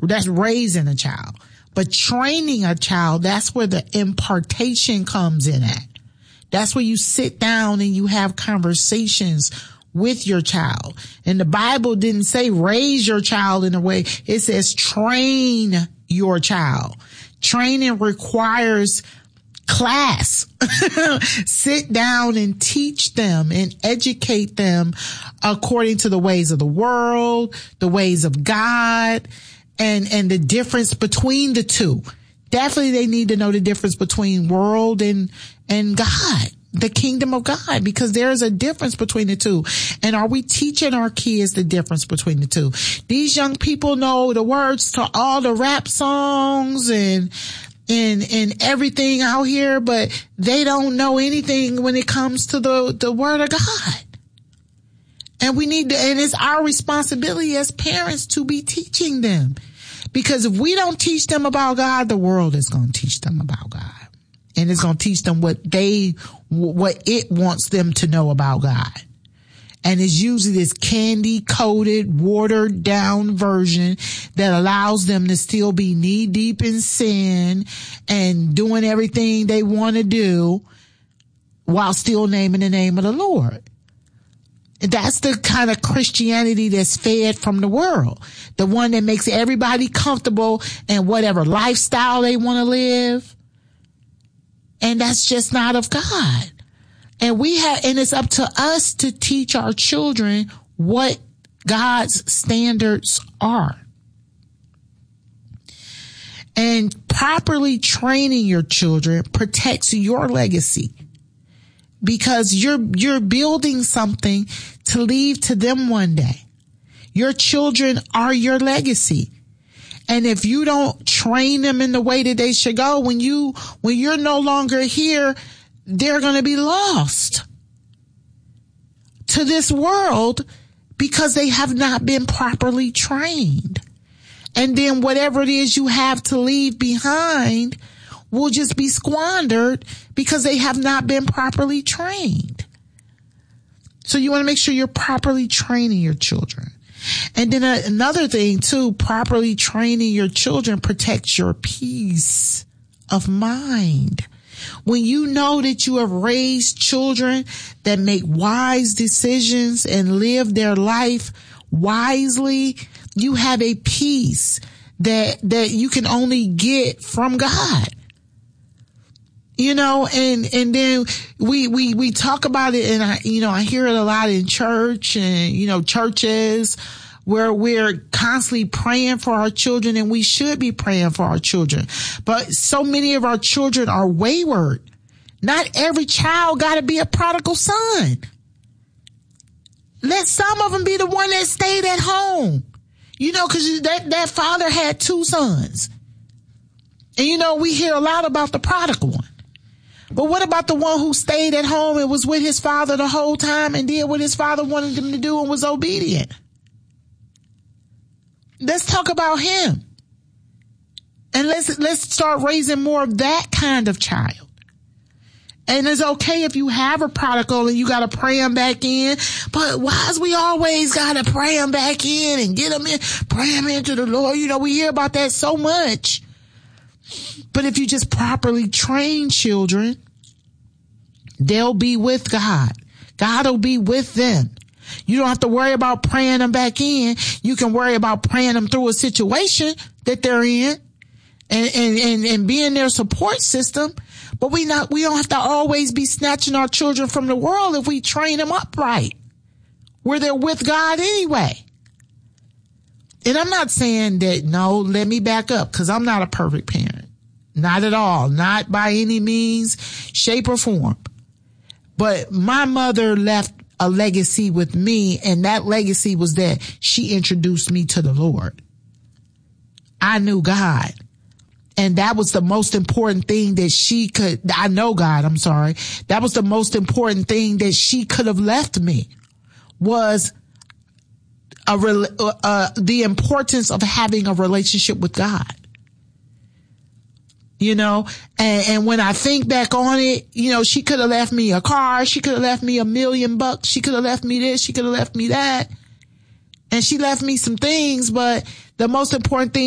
That's raising a child. But training a child, that's where the impartation comes in at. That's where you sit down and you have conversations with your child. And the Bible didn't say raise your child in a way. It says train your child. Training requires class. Sit down and teach them and educate them according to the ways of the world, the ways of God, and the difference between the two. Definitely they need to know the difference between world and God, the kingdom of God, because there is a difference between the two. And are we teaching our kids the difference between the two? These young people know the words to all the rap songs and everything out here, but they don't know anything when it comes to the word of God. And we need to, and it's our responsibility as parents to be teaching them. Because if we don't teach them about God, the world is going to teach them about God. And it's going to teach them what it wants them to know about God. And it's usually this candy-coated, watered-down version that allows them to still be knee-deep in sin and doing everything they want to do while still naming the name of the Lord. That's the kind of Christianity that's fed from the world. The one that makes everybody comfortable in whatever lifestyle they want to live. And that's just not of God. And it's up to us to teach our children what God's standards are. And properly training your children protects your legacy, because you're building something to leave to them one day. Your children are your legacy. And if you don't train them in the way that they should go, when you're no longer here, they're going to be lost to this world because they have not been properly trained. And then whatever it is you have to leave behind will just be squandered because they have not been properly trained. So you want to make sure you're properly training your children. And then another thing too, properly training your children protects your peace of mind. When you know that you have raised children that make wise decisions and live their life wisely, you have a peace that you can only get from God. You know, and then we talk about it, and I hear it a lot in church and, churches where we're constantly praying for our children, and we should be praying for our children. But so many of our children are wayward. Not every child got to be a prodigal son. Let some of them be the one that stayed at home. Cause that father had two sons. And we hear a lot about the prodigal one. But what about the one who stayed at home and was with his father the whole time and did what his father wanted him to do and was obedient? Let's talk about him. And let's start raising more of that kind of child. And it's okay if you have a prodigal and you got to pray him back in. But why is we always got to pray him back in and get him in, pray him into the Lord? We hear about that so much. But if you just properly train children, they'll be with God. God will be with them. You don't have to worry about praying them back in. You can worry about praying them through a situation that they're in and being their support system. But we don't have to always be snatching our children from the world if we train them up right, where they're with God anyway. And I'm not saying that, no, let me back up, because I'm not a perfect parent. Not at all. Not by any means, shape, or form. But my mother left a legacy with me, and that legacy was that she introduced me to the Lord. I knew God. And that was the most important thing that I know God, I'm sorry. That was the most important thing that she could have left me, was the importance of having a relationship with God. And when I think back on it, she could have left me a car. She could have left me $1 million. She could have left me this. She could have left me that. And she left me some things, but the most important thing